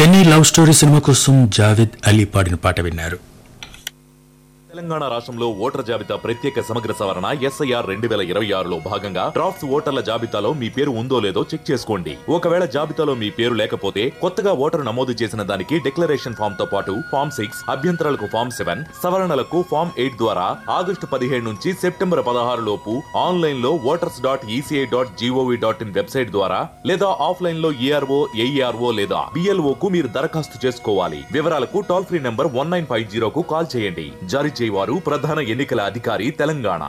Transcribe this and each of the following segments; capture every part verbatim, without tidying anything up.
Chennai love story cinema కోసం జావేద్ అలీ పాడిన పాట విన్నారు. తెలంగాణ రాష్ట్రంలో ఓటర్ జాబితా ప్రత్యేక సమగ్ర సవరణ ఎస్ఐఆర్ రెండు వేల ఇరవై ఆరులో భాగంగా డ్రాఫ్ట్స్ ఓటర్ల జాబితాలో మీ పేరు ఉందో లేదో చెక్ చేసుకోండి. ఒకవేళ జాబితాలో మీ పేరు లేకపోతే కొత్తగా ఓటరు నమోదు చేసిన దానికి డిక్లరేషన్ ఫామ్ తో పాటు ఫామ్ సిక్స్ అభ్యంతరాలకు ఫామ్ సెవెన్ సవరణలకు ఫామ్ ఎయిట్ ద్వారా ఆగస్టు పదిహేడు నుంచి సెప్టెంబర్ పదహారు లోపు ఆన్లైన్ లో voters dot ECI dot GOV dot in website ద్వారా లేదా ఆఫ్లైన్ లో ఈఆర్ఓ ఏఈఆర్ఓ లేదా బిఎల్ఓ కు మీరు దరఖాస్తు చేసుకోవాలి. వివరాలకు toll free number one nine five జీరోకు call చేయండి. జారీ వారు ప్రధాన ఎన్నికల అధికారి తెలంగాణ.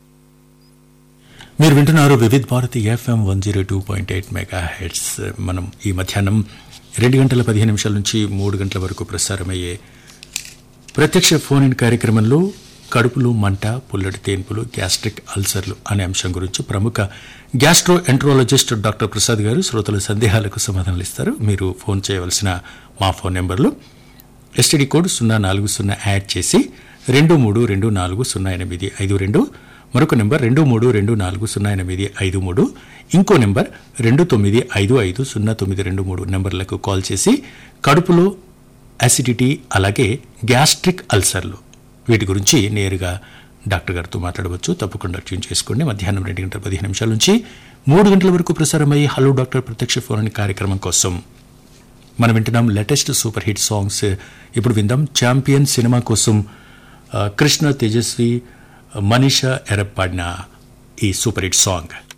మీరు వింటున్నారు Vividh Bharati FM one zero two point eight mega heads. మనం ఈ మధ్యాహ్నం రెండు గంటల పదిహేను నిమిషాల నుంచి మూడు గంటల వరకు ప్రసారమయ్యే ప్రత్యక్ష ఫోన్ ఇన్ కార్యక్రమంలో కడుపులు మంట, పుల్లటి తేన్పులు, గ్యాస్ట్రిక్ అల్సర్లు అనే అంశం గురించి ప్రముఖ గ్యాస్ట్రో ఎంట్రాలజిస్ట్ డాక్టర్ ప్రసాద్ గారు శ్రోతల సందేహాలకు సమాధానాలు ఇస్తారు. మీరు ఫోన్ చేయవలసిన మా ఫోన్ నెంబర్లు ఎస్టీడీ కోడ్ సున్నా నాలుగు సున్నా యాడ్ చేసి రెండు మూడు రెండు నాలుగు సున్నా ఎనిమిది ఐదు రెండు, మరొక నెంబర్ రెండు మూడు రెండు నాలుగు సున్నా ఎనిమిది ఐదు మూడు, ఇంకో నెంబర్ రెండు తొమ్మిది ఐదు ఐదు సున్నా తొమ్మిది రెండు మూడు నెంబర్లకు కాల్ చేసి కడుపులో అసిడిటీ అలాగే గ్యాస్ట్రిక్ అల్సర్లు వీటి గురించి నేరుగా డాక్టర్ గారితో మాట్లాడవచ్చు. తప్పకుండా ట్యూన్ చేసుకోండి. మధ్యాహ్నం రెండు గంటల పదిహేను నిమిషాల నుంచి మూడు గంటల వరకు ప్రసారమయ్యే హలో డాక్టర్ ప్రత్యక్ష ఫోన్ ఇన్ కార్యక్రమం కోసం మనం వింటున్నాం లేటెస్ట్ సూపర్ హిట్ సాంగ్స్. ఇప్పుడు విందాం ఛాంపియన్ సినిమా కోసం కృష్ణ తేజస్వి, మనీషా ఎరప్ పాడిన ఈ సూపర్ హిట్ సాంగ్.